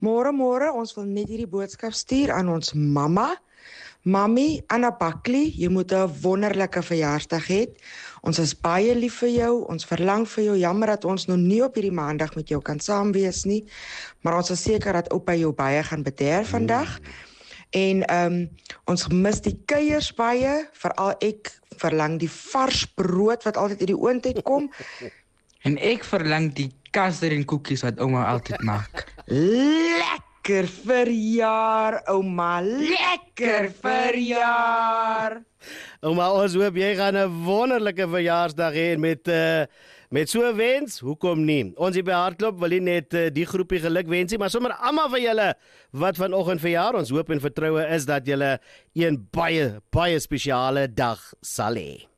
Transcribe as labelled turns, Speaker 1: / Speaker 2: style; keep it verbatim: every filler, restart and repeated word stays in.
Speaker 1: Môre môre, ons wil net hierdie boodskap stuur aan ons mamma. Mami, Anna Buckley, jy moet 'n wonderlike verjaarsdag hê. Ons is baie lief vir jou, ons verlang vir jou. Jammer dat ons nog nie op hierdie maandag met jou kan saam wees nie, maar ons is seker dat oupa jou baie gaan bederf vandag. Mm. En ehm um, ons mis die kuiers baie, veral ek verlang die vars brood wat altyd uit die oond uitkom.
Speaker 2: En ek verlang die kaster en koekies wat ouma altyd maak.
Speaker 1: Lekker verjaar, ouma, lekker verjaar.
Speaker 3: Ouma, ons hoop jy gaan 'n wonderlike verjaarsdag hê en met uh, met so 'n wens, hoekom nie? Ons hier by Hartklop wil nie net uh, die groepie geluk wensie, maar sommer almal van julle wat vanoggend verjaar. Ons hoop en vertroue is dat julle een baie baie spesiale dag sal hê.